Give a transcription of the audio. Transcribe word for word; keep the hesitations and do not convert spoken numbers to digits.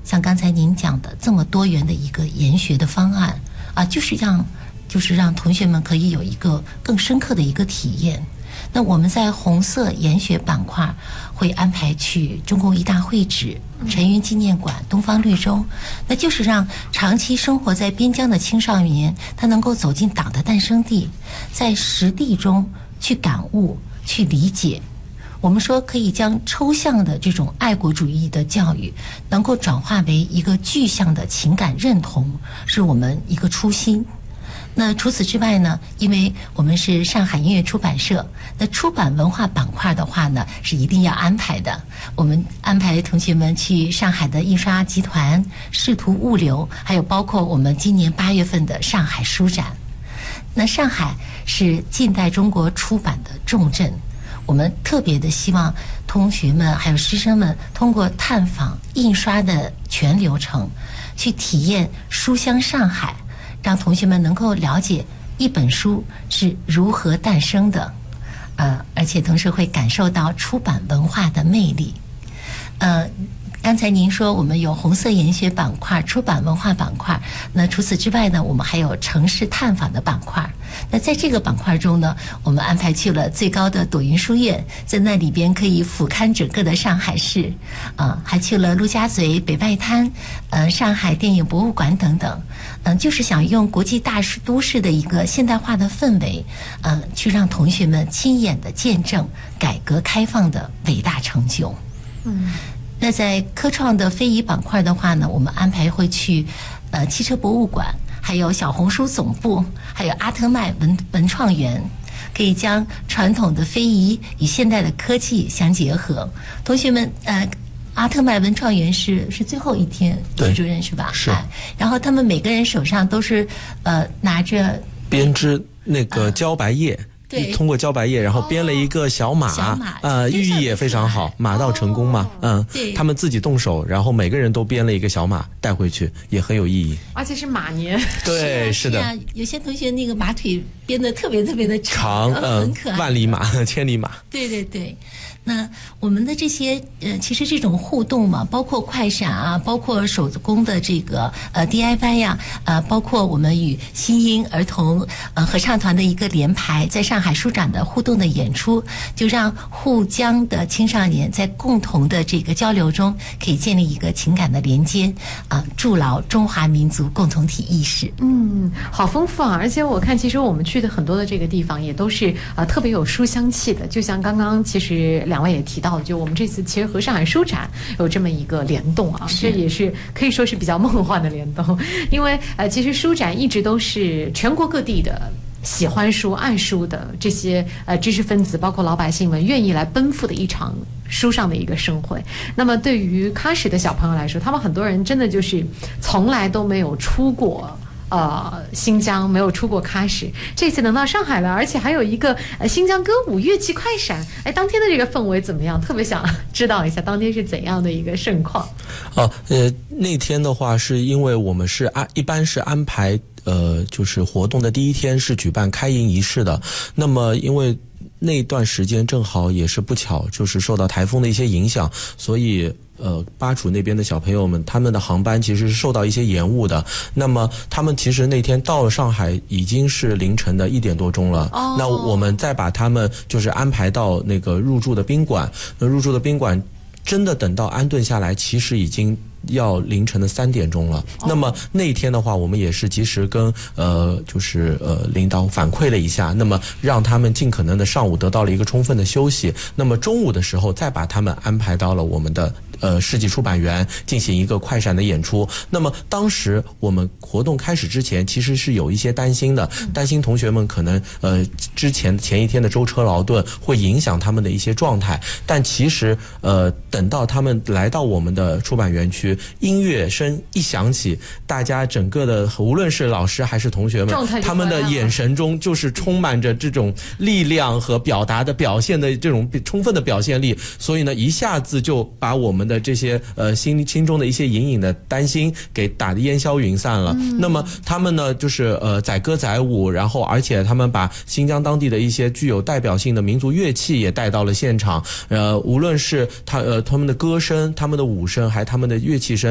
像刚才您讲的这么多元的一个研学的方案啊，就是让就是让同学们可以有一个更深刻的一个体验。那我们在红色研学板块会安排去中共一大会址、陈云纪念馆、东方绿洲，那就是让长期生活在边疆的青少年，他能够走进党的诞生地，在实地中去感悟、去理解。我们说可以将抽象的这种爱国主义的教育，能够转化为一个具象的情感认同，是我们一个初心。那除此之外呢，因为我们是上海音乐出版社，那出版文化板块的话呢，是一定要安排的。我们安排同学们去上海的印刷集团、视图物流，还有包括我们今年八月份的上海书展。那上海是近代中国出版的重镇，我们特别的希望同学们还有师生们通过探访印刷的全流程，去体验书香上海，让同学们能够了解一本书是如何诞生的，呃，而且同时会感受到出版文化的魅力。呃，刚才您说我们有红色研学板块、出版文化板块，那除此之外呢，我们还有城市探访的板块。那在这个板块中呢，我们安排去了最高的朵云书院，在那里边可以俯瞰整个的上海市，啊、呃，还去了陆家嘴、北外滩，呃，上海电影博物馆等等，嗯、呃，就是想用国际大都市的一个现代化的氛围，嗯、呃，去让同学们亲眼的见证改革开放的伟大成就。嗯。那在科创的非遗板块的话呢，我们安排会去呃汽车博物馆，还有小红书总部，还有阿特麦文文创园，可以将传统的非遗与现代的科技相结合。同学们，呃，阿特麦文创园是是最后一天，徐主任是吧？ 是、 哎。然后他们每个人手上都是呃拿着编织那个茭白叶。呃通过茭白叶，然后编了一个小马， 小马呃，寓意也非常好，马到成功嘛，嗯， 对， 他们自己动手，然后每个人都编了一个小马带回去，也很有意义。 而且是马年， 对，是的。 是啊，有些同学那个马腿编得特别特别的长， 嗯，很可爱， 万里马、千里马。 对对对。那我们的这些呃，其实这种互动嘛，包括快闪啊，包括手工的这个呃 D I Y 呀、啊，呃，包括我们与新音儿童呃合唱团的一个联排，在上海书展的互动的演出，就让沪江的青少年在共同的这个交流中，可以建立一个情感的连接，啊、呃，筑牢中华民族共同体意识。 嗯，好丰富啊！而且我看，其实我们去的很多的这个地方，也都是呃特别有书香气的，就像刚刚其实。两位也提到，就我们这次其实和上海书展有这么一个联动啊，这也是可以说是比较梦幻的联动，因为呃，其实书展一直都是全国各地的喜欢书、爱书的这些呃知识分子，包括老百姓们，愿意来奔赴的一场书上的一个盛会。那么对于喀什的小朋友来说，他们很多人真的就是从来都没有出过。呃，新疆没有出过喀什，这次能到上海了，而且还有一个呃新疆歌舞乐器快闪，哎，当天的这个氛围怎么样？特别想知道一下当天是怎样的一个盛况。 哦、啊，呃，那天的话是因为我们是安一般是安排呃，就是活动的第一天是举办开营仪式的，那么因为。那段时间正好也是不巧，就是受到台风的一些影响，所以呃，巴楚那边的小朋友们，他们的航班其实是受到一些延误的。那么他们其实那天到了上海已经是凌晨的一点多钟了。哦。那我们再把他们就是安排到那个入住的宾馆，那入住的宾馆真的等到安顿下来，其实已经。要凌晨的三点钟了。哦、那么那天的话，我们也是及时跟呃，就是呃领导反馈了一下，那么让他们尽可能的上午得到了一个充分的休息。那么中午的时候，再把他们安排到了我们的呃世纪出版园进行一个快闪的演出。那么当时我们活动开始之前，其实是有一些担心的，担心同学们可能呃之前前一天的舟车劳顿会影响他们的一些状态。但其实呃等到他们来到我们的出版园区。音乐声一响起，大家整个的无论是老师还是同学们，他们的眼神中就是充满着这种力量和表达的表现的这种充分的表现力，所以呢，一下子就把我们的这些呃心心中的一些隐隐的担心给打得烟消云散了。嗯、那么他们呢，就是呃载歌载舞，然后而且他们把新疆当地的一些具有代表性的民族乐器也带到了现场，呃，无论是他呃他们的歌声、他们的舞声，还他们的乐器。气声